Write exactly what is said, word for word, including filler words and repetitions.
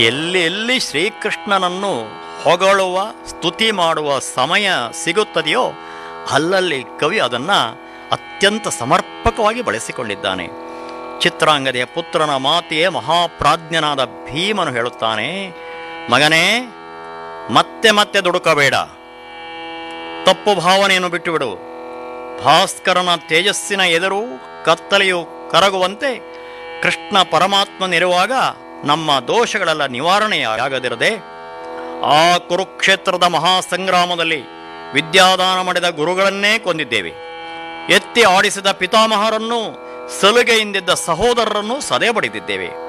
ಎಲ್ಲಿ ಎಲ್ಲಿ ಶ್ರೀಕೃಷ್ಣನನ್ನು ಹೊಗಳುವ ಸ್ತುತಿ ಮಾಡುವ ಸಮಯ ಸಿಗುತ್ತದೆಯೋ ಅಲ್ಲಲ್ಲಿ ಕವಿ ಅದನ್ನು ಅತ್ಯಂತ ಸಮರ್ಪಕವಾಗಿ ಬಳಸಿಕೊಂಡಿದ್ದಾನೆ. ಚಿತ್ರಾಂಗದೆಯ ಪುತ್ರನ ಮಾತೆಯೇ ಮಹಾಪ್ರಾಜ್ಞನಾದ ಭೀಮನು ಹೇಳುತ್ತಾನೆ, ಮಗನೇ ಮತ್ತೆ ಮತ್ತೆ ದುಡುಕಬೇಡ, ತಪ್ಪು ಭಾವನೆಯನ್ನು ಬಿಟ್ಟುಬಿಡು. ಭಾಸ್ಕರನ ತೇಜಸ್ಸಿನ ಎದುರು ಕತ್ತಲೆಯು ಕರಗುವಂತೆ ಕೃಷ್ಣ ಪರಮಾತ್ಮನಿರುವಾಗ ನಮ್ಮ ದೋಷಗಳೆಲ್ಲ ನಿವಾರಣೆಯಾಗದಿರದೆ ಆ ಕುರುಕ್ಷೇತ್ರದ ಮಹಾಸಂಗ್ರಾಮದಲ್ಲಿ ವಿದ್ಯಾದಾನ ಮಾಡಿದ ಗುರುಗಳನ್ನೇ ಕೊಂದಿದ್ದೇವೆ. ಎತ್ತಿ ಆಡಿಸಿದ ಪಿತಾಮಹರನ್ನು, ಸಲುಗೆಯಿಂದಿದ್ದ ಸಹೋದರರನ್ನು ಸದೆ ಬಡಿದಿದ್ದೇವೆ.